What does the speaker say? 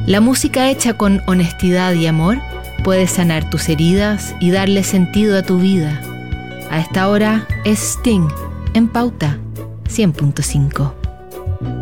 La música hecha con honestidad y amor puede sanar tus heridas y darle sentido a tu vida. A esta hora es Sting en Pauta 100.5.